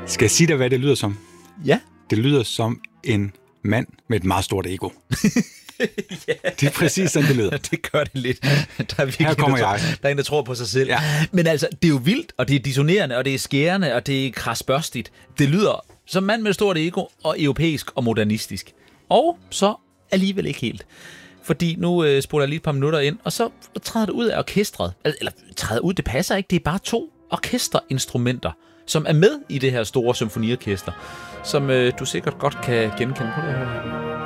Skal jeg sige dig, hvad det lyder som? Ja. Det lyder som en mand med et meget stort ego. Ja. Det er præcis sådan, det lyder. Det gør det lidt. Der er virkelig Her kommer jeg. Der er en, der tror på sig selv. Ja. Men altså, det er jo vildt, og det er dissonerende, og det er skærende, og det er krasbørstigt. Det lyder som mand med et stort ego, og europæisk og modernistisk. Og så alligevel ikke helt. Fordi nu spoler jeg lige et par minutter ind, og så træder det ud af orkestret. Eller træder ud, det passer ikke. Det er bare 2 orkesterinstrumenter, som er med i det her store symfoniorkester, som du sikkert godt kan genkende på det her.